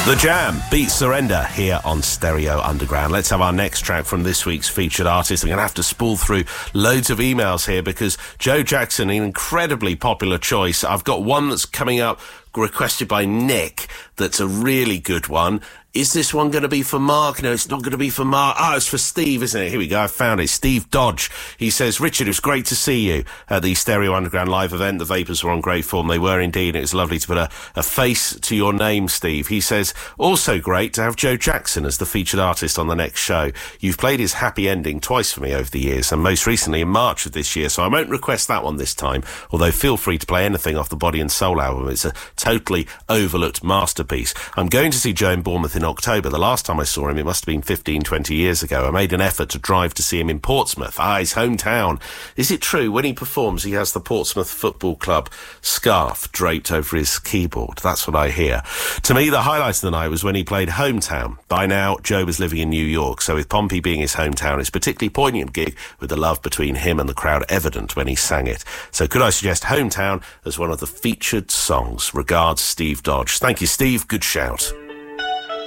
The Jam, Beat Surrender, here on Stereo Underground. Let's have our next track from this week's featured artist. I'm going to have to spool through loads of emails here because Joe Jackson, an incredibly popular choice. I've got one that's coming up requested by Nick that's a really good one. Is this one going to be for Mark? No, it's not going to be for Mark. It's for Steve, isn't it? Here we go. I found it. Steve Dodge. He says, Richard, it was great to see you at the Stereo Underground live event. The Vapors were on great form. They were indeed. It was lovely to put a face to your name, Steve. He says, also great to have Joe Jackson as the featured artist on the next show. You've played his Happy Ending twice for me over the years, and most recently in March of this year, so I won't request that one this time, although feel free to play anything off the Body and Soul album. It's a totally overlooked masterpiece. I'm going to see Joe in Bournemouth in October. The last time I saw him, it must have been 15, 20 years ago. I made an effort to drive to see him in Portsmouth, his hometown. Is it true when he performs he has the Portsmouth Football Club scarf draped over his keyboard? That's what I hear. To me, the highlight of the night was when he played Hometown. By now, Joe was living in New York, so with Pompey being his hometown, it's a particularly poignant gig with the love between him and the crowd evident when he sang it. So could I suggest Hometown as one of the featured songs? Regards, Steve Dodge. Thank you, Steve. Good shout.